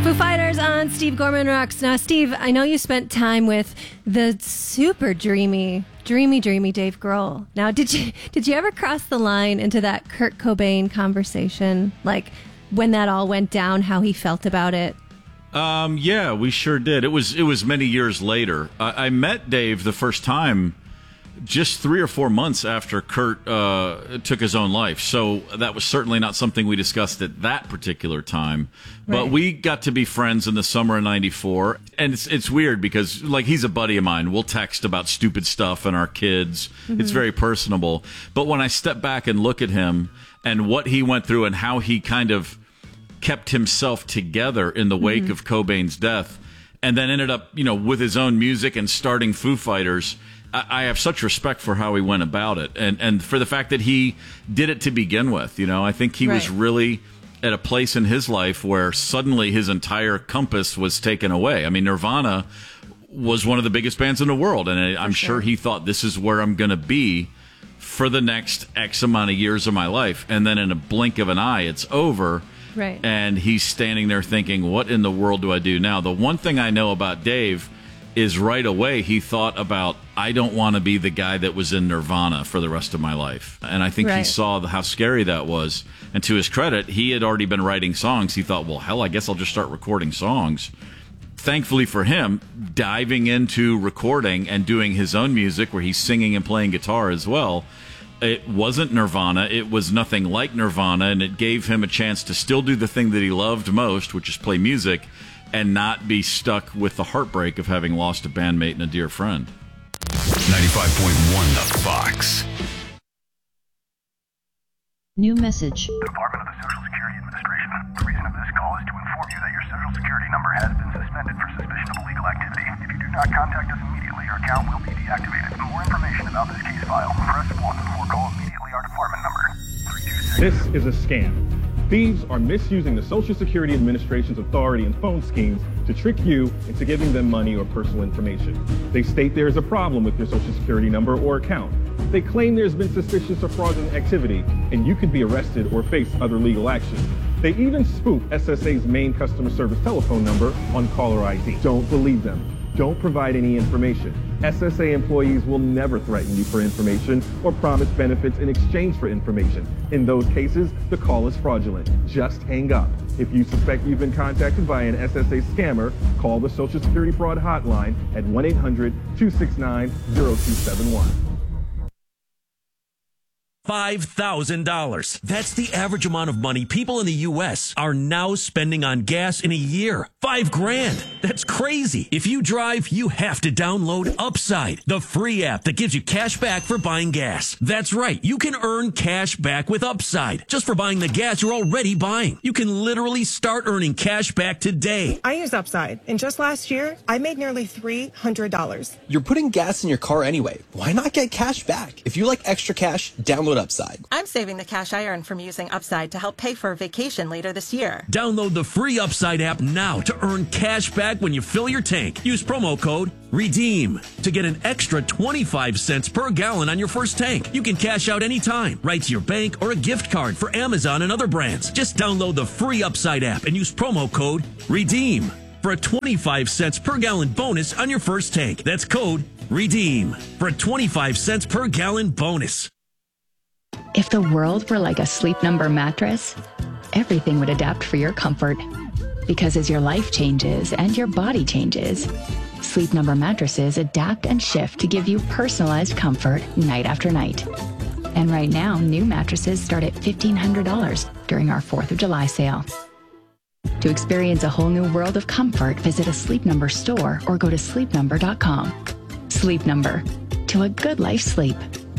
Foo Fighters on Steve Gorman Rocks. Now, Steve, I know you spent time with the super dreamy Dave Grohl. Now, did you ever cross the line into that Kurt Cobain conversation? Like, when that all went down, how he felt about it? Yeah, we sure did. It was many years later. I met Dave the first time just 3 or 4 months after Kurt took his own life. So that was certainly not something we discussed at that particular time. But Right. we got to be friends in the summer of '94. And it's weird because, like, he's a buddy of mine. We'll text about stupid stuff and our kids. Mm-hmm. It's very personable. But when I step back and look at him and what he went through and how he kind of kept himself together in the wake of Cobain's death, and then ended up, with his own music and starting Foo Fighters, I have such respect for how he went about it, and for the fact that he did it to begin with. I think he was really at a place in his life where suddenly his entire compass was taken away. I mean, Nirvana was one of the biggest bands in the world, and I'm sure he thought, this is where I'm going to be for the next X amount of years of my life, and then in a blink of an eye, it's over. Right. And he's standing there thinking, what in the world do I do now? The one thing I know about Dave is right away he thought about, I don't want to be the guy that was in Nirvana for the rest of my life. And I think he saw how scary that was. And to his credit, he had already been writing songs. He thought, well, hell, I guess I'll just start recording songs. Thankfully for him, diving into recording and doing his own music where he's singing and playing guitar as well, it wasn't Nirvana. It was nothing like Nirvana, and it gave him a chance to still do the thing that he loved most, which is play music, and not be stuck with the heartbreak of having lost a bandmate and a dear friend. 95.1 The Fox. New message. Department of the Social Security Administration. The reason of this call is to inform you that your Social Security number has been suspended for suspicion of illegal activity. If you do not contact us immediately, your account will be deactivated. For more information about this case file, press 1 or call immediately our department number. 326. This is a scam. Thieves are misusing the Social Security Administration's authority and phone schemes to trick you into giving them money or personal information. They state there is a problem with your Social Security number or account. They claim there's been suspicious or fraudulent activity, and you could be arrested or face other legal action. They even spoof SSA's main customer service telephone number on caller ID. Don't believe them. Don't provide any information. SSA employees will never threaten you for information or promise benefits in exchange for information. In those cases, the call is fraudulent. Just hang up. If you suspect you've been contacted by an SSA scammer, call the Social Security Fraud Hotline at 1-800-269-0271. $5,000. That's the average amount of money people in the U.S. are now spending on gas in a year. $5,000. That's crazy. If you drive, you have to download Upside, the free app that gives you cash back for buying gas. That's right. You can earn cash back with Upside just for buying the gas you're already buying. You can literally start earning cash back today. I use Upside, and just last year, I made nearly $300. You're putting gas in your car anyway. Why not get cash back? If you like extra cash, download Upside. I'm saving the cash I earn from using Upside to help pay for a vacation later this year. Download the free Upside app now to earn cash back when you fill your tank. Use promo code REDEEM to get an extra 25 cents per gallon on your first tank. You can cash out anytime, right to your bank or a gift card for Amazon and other brands. Just download the free Upside app and use promo code REDEEM for a 25 cents per gallon bonus on your first tank. That's code REDEEM for a 25 cents per gallon bonus. If the world were like a Sleep Number mattress, everything would adapt for your comfort. Because as your life changes and your body changes, Sleep Number mattresses adapt and shift to give you personalized comfort night after night. And right now, new mattresses start at $1,500 during our 4th of July sale. To experience a whole new world of comfort, visit a Sleep Number store or go to sleepnumber.com. Sleep Number. To a good life sleep.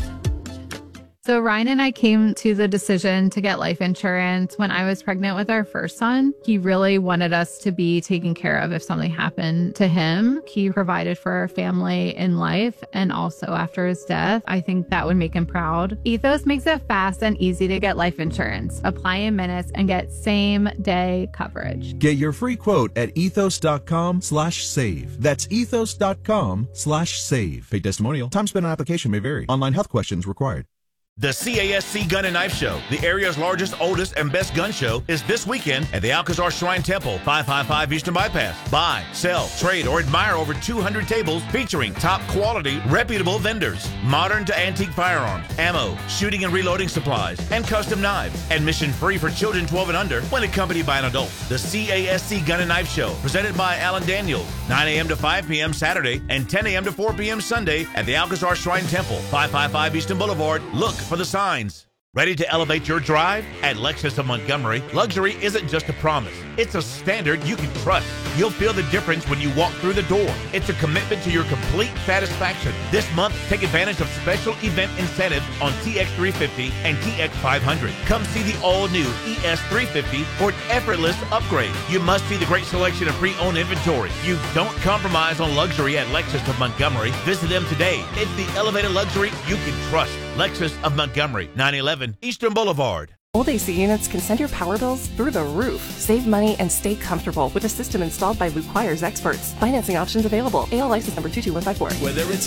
So Ryan and I came to the decision to get life insurance when I was pregnant with our first son. He really wanted us to be taken care of if something happened to him. He provided for our family in life and also after his death. I think that would make him proud. Ethos makes it fast and easy to get life insurance. Apply in minutes and get same day coverage. Get your free quote at ethos.com/save. That's ethos.com/save. Paid testimonial. Time spent on application may vary. Online health questions required. The CASC Gun and Knife Show, the area's largest, oldest, and best gun show, is this weekend at the Alcazar Shrine Temple, 555 Eastern Bypass. Buy, sell, trade, or admire over 200 tables featuring top quality, reputable vendors. Modern to antique firearms, ammo, shooting and reloading supplies, and custom knives. Admission free for children 12 and under when accompanied by an adult. The CASC Gun and Knife Show, presented by Alan Daniels, 9 a.m. to 5 p.m. Saturday and 10 a.m. to 4 p.m. Sunday at the Alcazar Shrine Temple, 555 Eastern Boulevard. Look for the signs. Ready to elevate your drive? At Lexus of Montgomery, luxury isn't just a promise. It's a standard you can trust. You'll feel the difference when you walk through the door. It's a commitment to your complete satisfaction. This month, take advantage of special event incentives on TX350 and TX500. Come see the all-new ES350 for an effortless upgrade. You must see the great selection of pre-owned inventory. You don't compromise on luxury at Lexus of Montgomery. Visit them today. It's the elevated luxury you can trust. Lexus of Montgomery, 911 Eastern Boulevard. Old AC units can send your power bills through the roof. Save money and stay comfortable with a system installed by Luke Quire's experts. Financing options available. AL license number 22154. Whether it's